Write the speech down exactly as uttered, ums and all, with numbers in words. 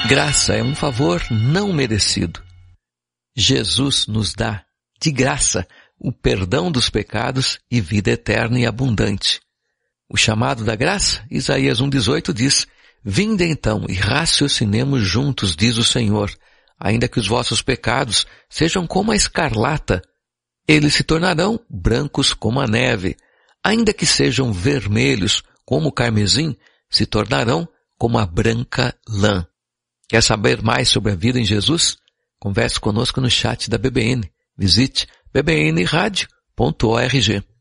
Graça é um favor não merecido. Jesus nos dá, de graça, o perdão dos pecados e vida eterna e abundante. O chamado da graça, Isaías um, dezoito diz: Vinde então e raciocinemos juntos, diz o Senhor, ainda que os vossos pecados sejam como a escarlata, eles se tornarão brancos como a neve, ainda que sejam vermelhos como o carmesim, se tornarão como a branca lã. Quer saber mais sobre a vida em Jesus? Converse conosco no chat da B B N. Visite b b n radio ponto org.